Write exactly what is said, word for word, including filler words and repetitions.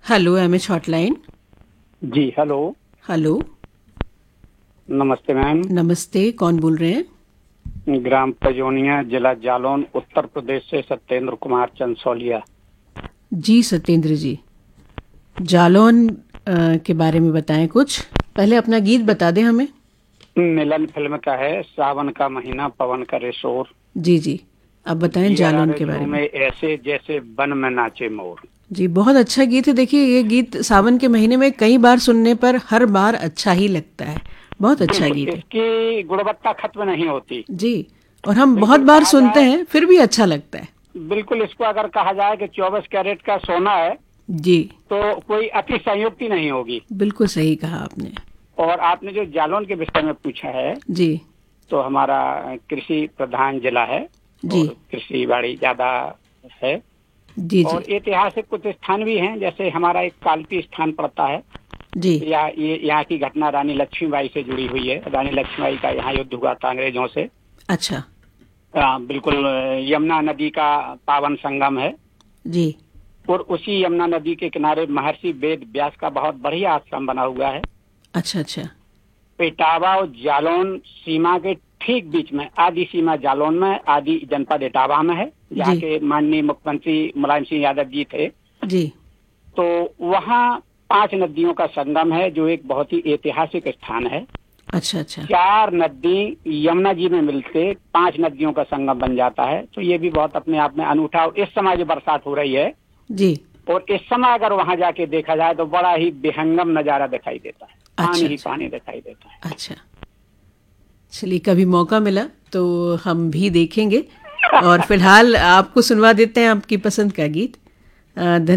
Hello M H hotline. जी hello. Hello. नमस्ते ma'am. नमस्ते, कौन बोल रहे हैं? ग्राम पजोनिया, जिला जालौन, उत्तर प्रदेश से सत्येंद्र कुमार चंसौलिया। जी सत्येंद्र जी, जालौन अ, के बारे में बताएं कुछ। पहले अपना गीत बता दें हमें। मिलन फिल्म का है, सावन का महीना पवन करे शोर, जी जी, अब बताएं जिया जालौन रे के बारे में। झूमे ऐसे जैसे वन में नाचे मोर। जी, बहुत अच्छा गीत है। देखिए, ये गीत सावन के महीने में कई बार सुनने पर हर बार अच्छा ही लगता है। बहुत अच्छा बिल्कुल, गीत है। इसकी गुणवत्ता खत्म नहीं होती। जी, और हम बहुत बिल्कुल बार कहा सुनते जाए, हैं फिर भी अच्छा लगता है। बिल्कुल इसको अगर कहा जाए कि चौबीस कैरेट का सोना है जी, तो कोई अति संयुक्ति नहीं होगी। बिल्कुल सही कहा आपने। और आपने जो जालौन के विषय में पूछा है, जी तो हमारा कृषि प्रधान जिला है जी और कृषि बाड़ी ज्यादा है। जी जी और ऐतिहासिक कुछ स्थान भी हैं, जैसे हमारा एक कालपी स्थान पड़ता है। जी। या ये यहाँ की घटना रानी लक्ष्मीबाई से जुड़ी हुई है। रानी लक्ष्मीबाई का यहाँ युद्ध हुआ था अंग्रेजों से। अच्छा। आ, बिल्कुल यमुना नदी का पावन संगम है। जी। और उसी यमुना नदी के किनारे महर्षि वेद व्यास का बहुत बढ़िया आश्रम बना हुआ है। अच्छा अच्छा। इटावा और जालौन सीमा के ठीक बीच में, आदि सीमा जालौन में, आदि जनपद इटावा में है, जहाँ जी के माननीय मुख्यमंत्री मुलायम सिंह यादव जी थे। जी। तो वहाँ पांच नदियों का संगम है, जो एक बहुत ही ऐतिहासिक स्थान है। अच्छा अच्छा। चार नदी यमुना जी में मिलते पांच नदियों का संगम बन जाता है। तो ये भी बहुत अपने आप में अनूठा। और इस समय जो बरसात हो रही है, जी। और इस समय अगर वहां जाके देखा जाए तो बड़ा ही विहंगम नजारा दिखाई देता है। पानी अच्छा ही अच्छा। पानी दिखाई देता है। अच्छा, चलिए कभी मौका मिला तो हम भी देखेंगे। और फिलहाल आपको सुनवा देते हैं आपकी पसंद का गीत। अ,